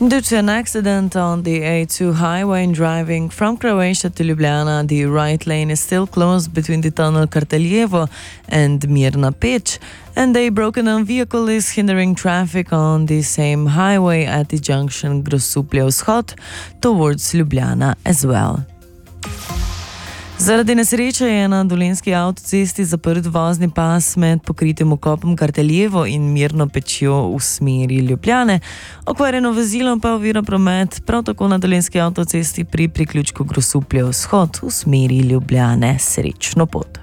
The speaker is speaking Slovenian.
Due to an accident on the A2 highway driving from Croatia to Ljubljana, the right lane is still closed between the tunnel Karteljevo and Mirna Peč, and a broken down vehicle is hindering traffic on the same highway at the junction Grosuplje Vzhod towards Ljubljana as well. Zaradi nesreče je na Dolenjski avtocesti zaprt vozni pas med pokritim vkopom Karteljevo in Mirno Pečjo v smeri Ljubljane. Okvarjeno vozilo pa ovira promet prav tako na Dolenjski avtocesti pri priključku Grosuplje Vzhod v smeri Ljubljane. Srečno pot.